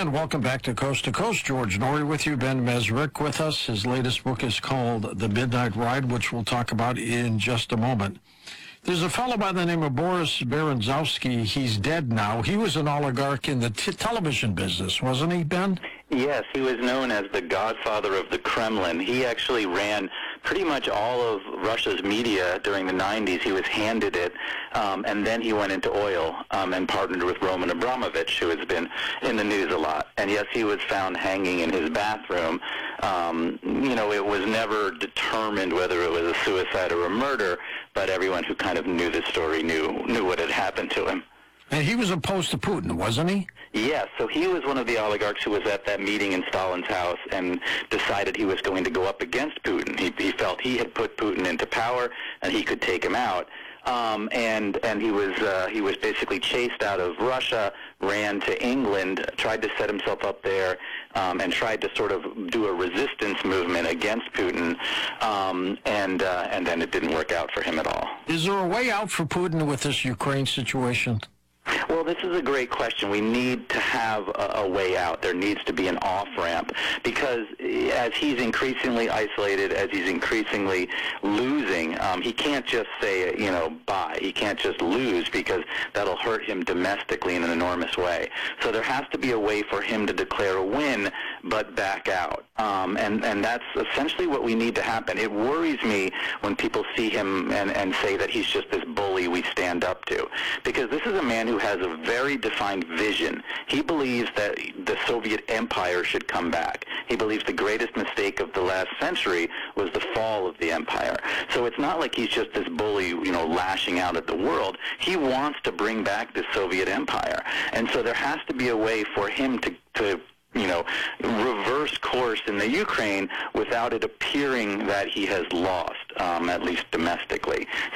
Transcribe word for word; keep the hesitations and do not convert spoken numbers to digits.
And welcome back to Coast to Coast. George Noory with you, Ben Mesrick with us. His latest book is called The Midnight Ride, which we'll talk about in just a moment. There's a fellow by the name of Boris Berezovsky. He's dead now. He was an oligarch in the t- television business, wasn't he, Ben? Yes, he was known as the godfather of the Kremlin. He actually ran pretty much all of Russia's media during the nineties. He was handed it, um, and then he went into oil um, and partnered with Roman Abramovich, who has been in the news a lot. And yes, he was found hanging in his bathroom. Um, you know, it was never determined whether it was a suicide or a murder, but everyone who kind of knew the story knew knew what had happened to him. And he was opposed to Putin, wasn't he? Yes, so he was one of the oligarchs who was at that meeting in Stalin's house and decided he was going to go up against Putin. He, he felt he had put Putin into power and he could take him out. Um, and and he was uh, he was basically chased out of Russia, ran to England, tried to set himself up there, um, and tried to sort of do a resistance movement against Putin, um, and uh, and then it didn't work out for him at all. Is there a way out for Putin with this Ukraine situation? Well, this is a great question. We need to have a, a way out. There needs to be an off-ramp because as he's increasingly isolated, as he's increasingly losing, um, he can't just say, you know, bye. He can't just lose because that'll hurt him domestically in an enormous way. So there has to be a way for him to declare a win but back out. Um, and, and that's essentially what we need to happen. It worries me when people see him and, and say that he's just this bully we stand up to, because this is a man who has a very defined vision. He believes that the Soviet Empire should come back. He believes the greatest mistake of the last century was the fall of the empire. So it's not like he's just this bully, you know, lashing out at the world. He wants to bring back the Soviet Empire. And so there has to be a way for him to, to you know, reverse course in the Ukraine without it appearing that he has lost, um, at least domestically.